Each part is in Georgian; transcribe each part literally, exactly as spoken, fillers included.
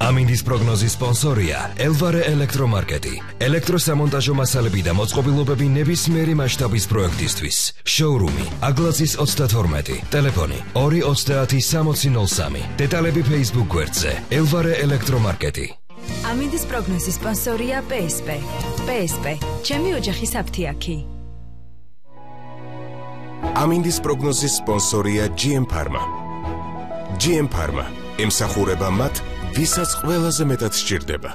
ამინდის პროგნოზის სპონსორია ელვარე ელექტრომარკეტი. ელექტროსამონტაჟო მასალები და მოწყობილობები ნებისმიერი მასშტაბის პროექტისთვის. შოურუმი აგლაძის ოცდათორმეტი. ტელეფონი ორი ოცდაათი სამოცი ნოლ სამი. დეტალები Facebook გვერდზე ელვარე ელექტრომარკეტი. ამინდის პროგნოზის სპონსორია პე ეს პე. პე ეს პე. ჩემი ოჯახის აფთიაქი. ამინდის პროგნოზის სპონსორია ჯი ემ Pharma. ჯი ემ Pharma ემსახურება მათ, ვისაც ყველაზე მეტად სჭირდება.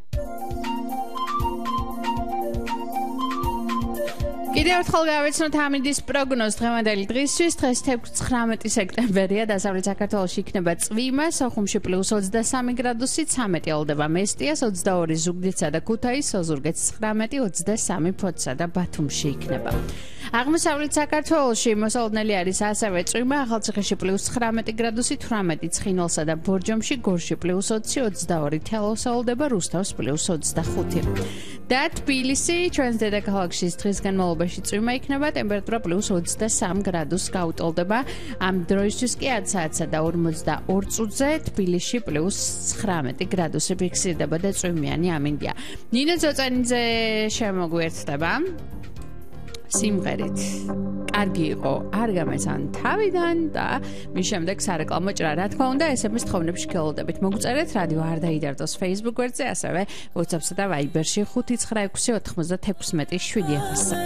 კიდევ ერთხელ გავიცნოთ ამინდის პროგნოზს დღევანდელი დღისთვის. დღეს თექვსმეტი სექტემბერია, დასავლეთ საქართველოში იქნება წვიმა, სოხუმში პლუს ოცდასამი გრადუსი, ცამეტი ელოდება მესტიას, ოცდაორი ზუგდიდსა და ქუთაისს, ოზურგეთს ცხრამეტი, ოცდასამი ფოთსა და ბათუმში იქნება. აღმოსავლეთ საქართველოში მოსალოდნელი არის ასევე წვიმა, ახალციხეში პლუს ცხრამეტი გრადუსი, თვრამეტი ცხინვალსა და ბორჯომში, გორში პლუს ოცი, ოცდაორი თელავს ელოდება, რუსთავს პლუს ოცდახუთი. და თბილისი ჩვენს დედაქალაქში დღის განმავლობაში წვიმა იქნება, ტემპერატურა პლუს ოცდასამ გრადუსს გაუტოლდება. ამ დროისთვის კი ათ საათსა და ორმოცდაორ წუთზე თბილისში პლუს ცხრამეტი გრადუსი ფიქსირდება და წვიმიანი ამინდია. ნინო ძოწანიძე შემოგვიერთდება სიმღერით. კარგი იყო, არ გამეცან თავიდან და მის შემდეგ სარეკლამო ჭრა. რა თქმა უნდა, ეს ამის თხოვნებში გელოდებით. მოგწერეთ რადიო არ დაიდარდოს Facebook გვერდზე, ასევე WhatsApp-სა და Viber-ში ხუთი ცხრა ექვსი ოთხმოცდათექვსმეტი შვიდი ათასი.